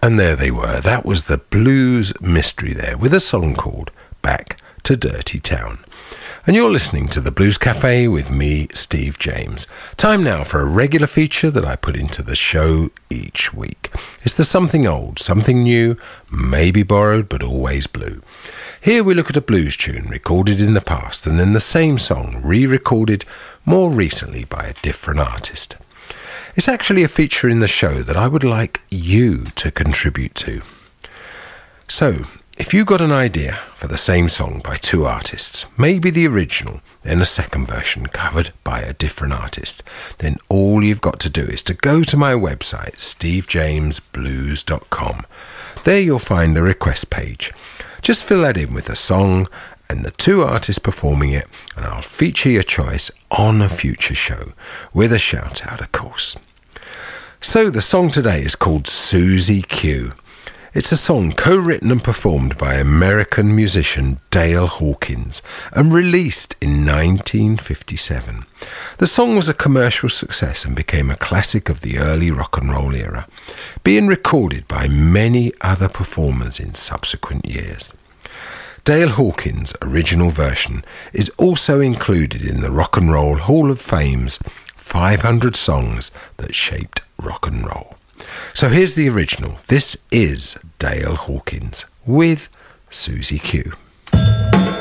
And there they were. That was the Blues Mystery there, with a song called Back to Dirty Town. And you're listening to the Blues Cafe with me, Steve James. Time now for a regular feature that I put into the show each week. It's the something old, something new, maybe borrowed, but always blue. Here we look at a blues tune recorded in the past and then the same song re-recorded more recently by a different artist. It's actually a feature in the show that I would like you to contribute to. So, if you got an idea for the same song by two artists, maybe the original, then a second version covered by a different artist, then all you've got to do is to go to my website, stevejamesblues.com. There you'll find a request page. Just fill that in with the song and the two artists performing it, and I'll feature your choice on a future show, with a shout out, of course. So the song today is called Susie Q. It's a song co-written and performed by American musician Dale Hawkins and released in 1957. The song was a commercial success and became a classic of the early rock and roll era, being recorded by many other performers in subsequent years. Dale Hawkins' original version is also included in the Rock and Roll Hall of Fame's 500 songs that shaped rock and roll. So here's the original. This is Dale Hawkins with Susie Q.